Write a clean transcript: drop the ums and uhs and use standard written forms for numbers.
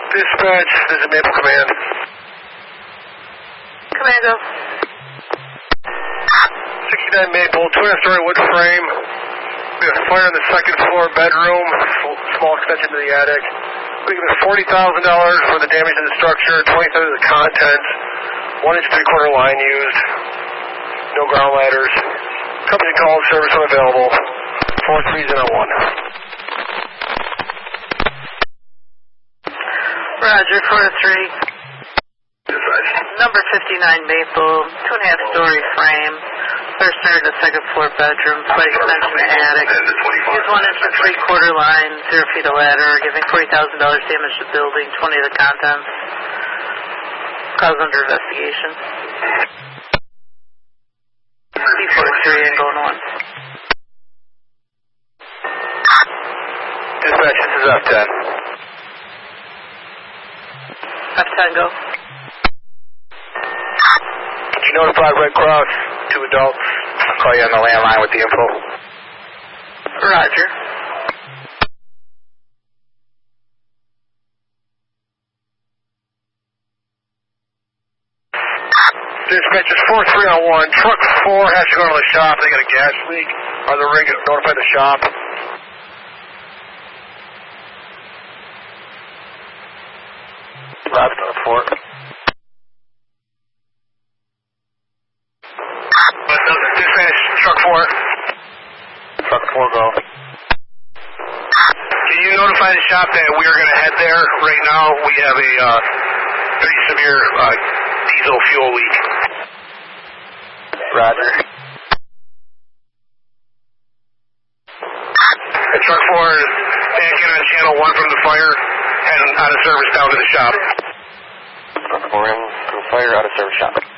Dispatch, this is Maple Command. Commando. 69 Maple, 200-story wood frame. We have a fire in the second floor bedroom, small extension to the attic. We give it $40,000 for the damage to the structure, $20,000 of the contents, 1 inch 3/4 line used, no ground ladders. Company called, service unavailable, 43001. Roger, 4-3. Number 59 Maple, 2.5-story frame. First third and second floor bedroom, slight extension to attic. Use 1 inch and 3/4 line, 0 feet of ladder, giving $40,000 damage to building, 20 of the contents. Cause under investigation. D43 and going on. Dispatch, this is F10. F10 go. Did you notify Red Cross, 2 adults? I'll call you on the landline with the info. Roger. Dispatch is 4301. Truck 4 has to go to the shop. They got a gas leak. On the ring, notify the shop. Left on 4. Dispatch, truck 4. Truck 4 go. Can you notify the shop that we are going to head there right now? We have a pretty severe diesel fuel leak. Roger. And truck 4 is back in on channel 1 from the fire and out of service down to the shop. Truck 4 in from fire, out of service shop.